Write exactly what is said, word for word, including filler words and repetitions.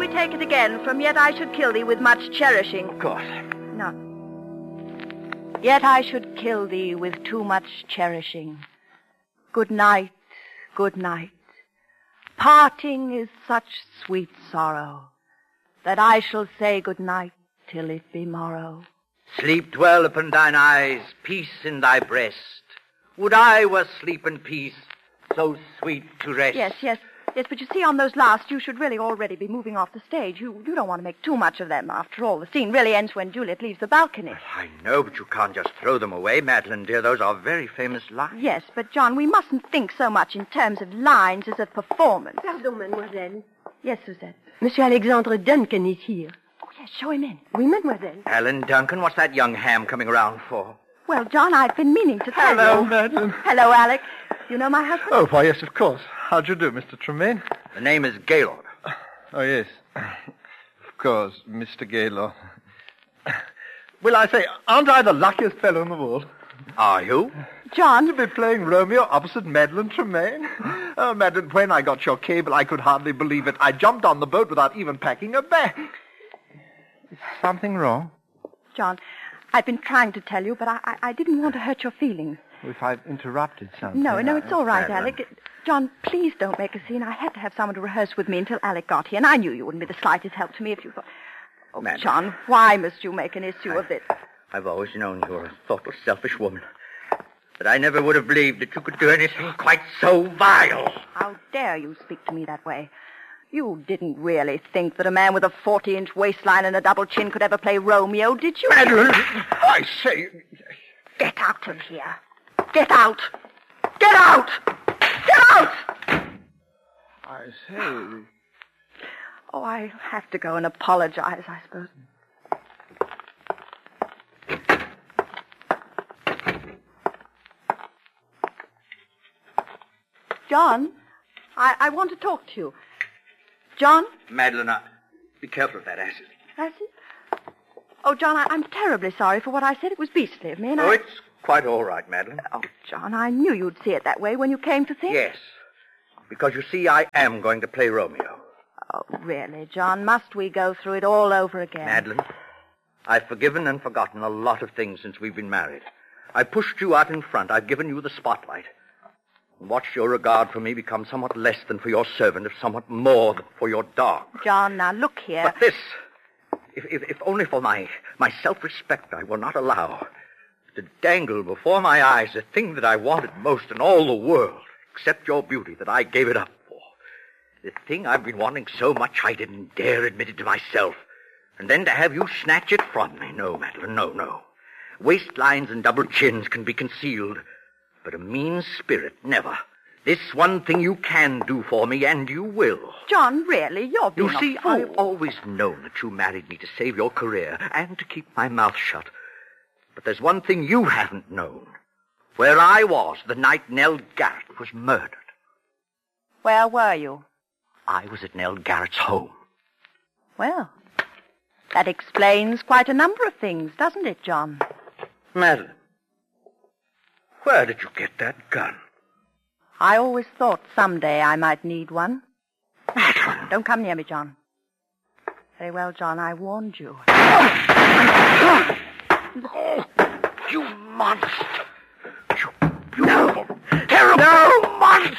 we take it again from yet I should kill thee with much cherishing? Of course. No. Yet I should kill thee with too much cherishing. Good night, good night. Parting is such sweet sorrow that I shall say good night till it be morrow. Sleep dwell upon thine eyes, peace in thy breast. Would I were sleep and peace, so sweet to rest. Yes, yes, yes, but you see, on those last, you should really already be moving off the stage. You you don't want to make too much of them. After all, the scene really ends when Juliet leaves the balcony. Well, I know, but you can't just throw them away, Madeline, dear. Those are very famous lines. Yes, but, John, we mustn't think so much in terms of lines as of performance. Pardon, mademoiselle. Yes, Suzette. Monsieur Alexandre Duncan is here. Oh, yes, show him in. Oui, mademoiselle. Alan Duncan, what's that young ham coming around for? Well, John, I've been meaning to tell Hello, you. Madeline. Hello, Alec. You know my husband? Oh, why, yes, of course. How do you do, Mister Tremaine? The name is Gaylord. Oh, yes. Of course, Mister Gaylord. Well, I say, aren't I the luckiest fellow in the world? Are you? John. To be playing Romeo opposite Madeline Tremaine? Oh, Madeline, when I got your cable, I could hardly believe it. I jumped on the boat without even packing a bag. Is something wrong? John, I've been trying to tell you, but I, I, I didn't want to hurt your feelings. If I've interrupted something. No, no, it's all right, Madeline. Alec. John, please don't make a scene. I had to have someone to rehearse with me until Alec got here, and I knew you wouldn't be the slightest help to me if you thought... Oh, Madeline. John, why must you make an issue I- of this? I've always known you were a thoughtless, selfish woman. But I never would have believed that you could do anything quite so vile. How dare you speak to me that way? You didn't really think that a man with a forty-inch waistline and a double chin could ever play Romeo, did you? Madeline! I say... Get out of here. Get out. Get out. Get out! I say... Oh, I have to go and apologize, I suppose. John, I, I want to talk to you. John? Madeline, uh, be careful of that acid. That's it? Oh, John, I, I'm terribly sorry for what I said. It was beastly of me, and Oh, I... it's quite all right, Madeline. Oh, John, I knew you'd see it that way when you came to think. Yes. Because, you see, I am going to play Romeo. Oh, really, John? Must we go through it all over again? Madeline, I've forgiven and forgotten a lot of things since we've been married. I've pushed you out in front. I've given you the spotlight. And watched your regard for me become somewhat less than for your servant, if somewhat more than for your dog. John, now look here. But this, if, if, if only for my, my self-respect, I will not allow to dangle before my eyes the thing that I wanted most in all the world, except your beauty, that I gave it up for. The thing I've been wanting so much I didn't dare admit it to myself. And then to have you snatch it from me. No, Madeline, no, no. Waistlines and double chins can be concealed, but a mean spirit, never. This one thing you can do for me, and you will. John, really, you're being You see, a fool. I've always known that you married me to save your career and to keep my mouth shut. But there's one thing you haven't known. Where I was the night Nell Garrett was murdered. Where were you? I was at Nell Garrett's home. Well, that explains quite a number of things, doesn't it, John? Madeline, where did you get that gun? I always thought someday I might need one. Madeline! Don't come near me, John. Very well, John, I warned you. Oh, you monster! You beautiful, terrible... No!